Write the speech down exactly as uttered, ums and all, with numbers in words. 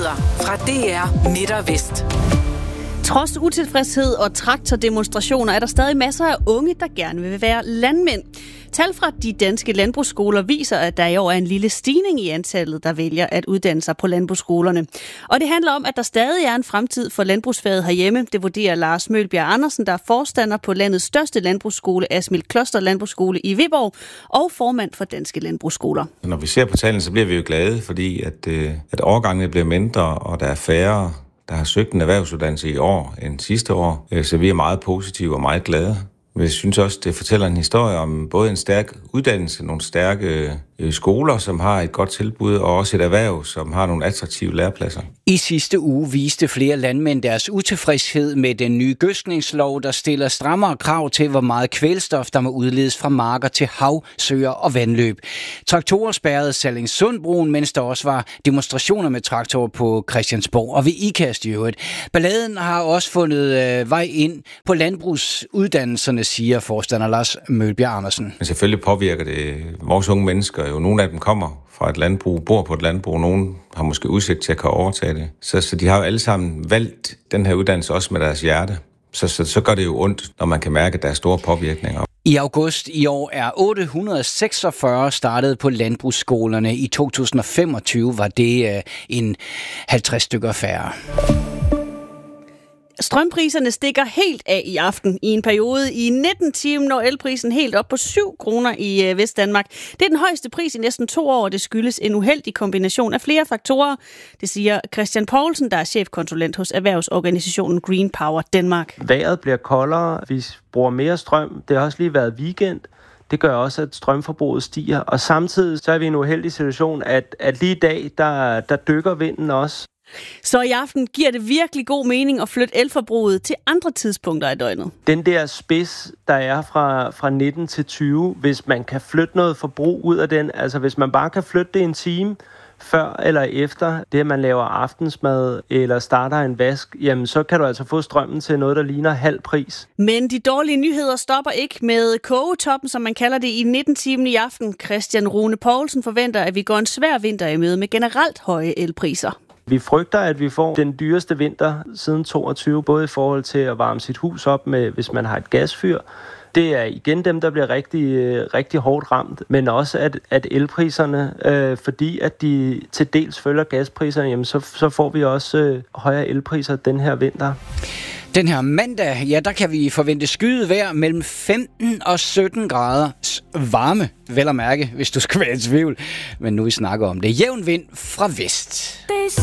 Nyheder fra D R Midt og Vest. Trods utilfredshed og traktordemonstrationer er der stadig masser af unge, der gerne vil være landmænd. Tal fra de danske landbrugsskoler viser, at der i år er en lille stigning i antallet, der vælger at uddanne sig på landbrugsskolerne. Og det handler om, at der stadig er en fremtid for landbrugsfaget herhjemme. Det vurderer Lars Mølbjerg Andersen, der er forstander på landets største landbrugsskole, Asmild Kloster Landbrugsskole i Viborg, og formand for Danske Landbrugsskoler. Når vi ser på tallene, så bliver vi jo glade, fordi at, at årgangene bliver mindre, og der er færre, der har søgt en erhvervsuddannelse i år end sidste år. Så vi er meget positive og meget glade. Men jeg synes også, det fortæller en historie om både en stærk uddannelse, nogle stærke skoler, som har et godt tilbud, og også et erhverv, som har nogle attraktive lærepladser. I sidste uge viste flere landmænd deres utilfredshed med den nye gødskningslov, der stiller strammere krav til, hvor meget kvælstof, der må udledes fra marker til hav, søer og vandløb. Traktorer spærrede Sallingsundbroen, mens der også var demonstrationer med traktorer på Christiansborg og ved Ikast i øvrigt. Balladen har også fundet øh, vej ind på landbrugsuddannelserne, siger forstander Lars Mølbjerg Andersen. Men selvfølgelig påvirker det vores unge mennesker. Jo, nogle af dem kommer fra et landbrug, bor på et landbrug, nogle har måske udsigt til at kunne overtage det. Så, så de har jo alle sammen valgt den her uddannelse også med deres hjerte. Så, så, så gør det jo ondt, når man kan mærke, at der er store påvirkninger. I august i år er otte hundrede og seksogfyrre startet på landbrugsskolerne. I to tusind og femogtyve var det uh, en halvtreds stykker færre. Strømpriserne stikker helt af i aften. I en periode i nitten timer når elprisen helt op på syv kroner i Vestdanmark. Det er den højeste pris i næsten to år, og det skyldes en uheldig kombination af flere faktorer. Det siger Christian Poulsen, der er chefkonsulent hos erhvervsorganisationen Green Power Danmark. Vejret bliver koldere, vi bruger mere strøm. Det har også lige været weekend. Det gør også, at strømforbruget stiger. Og samtidig så er vi i en uheldig situation, at, at lige i dag, der, der dykker vinden også. Så i aften giver det virkelig god mening at flytte elforbruget til andre tidspunkter i døgnet. Den der spids, der er fra, fra nitten til tyve, hvis man kan flytte noget forbrug ud af den, altså hvis man bare kan flytte det en time før eller efter det, at man laver aftensmad eller starter en vask, jamen så kan du altså få strømmen til noget, der ligner halv pris. Men de dårlige nyheder stopper ikke med kogetoppen, som man kalder det, i nitten timer i aften. Christian Rune Poulsen forventer, at vi går en svær vinter i møde med generelt høje elpriser. Vi frygter, at vi får den dyreste vinter siden toogtyve, både i forhold til at varme sit hus op med, hvis man har et gasfyr. Det er igen dem, der bliver rigtig, rigtig hårdt ramt, men også at, at elpriserne, øh, fordi at de til dels følger gaspriserne, jamen så, så får vi også øh, højere elpriser den her vinter. Den her mandag, ja, der kan vi forvente skyet vejr mellem femten og sytten grader varme, vel at mærke, hvis du skal være i tvivl. Men nu vi snakker om det. Jævn vind fra vest.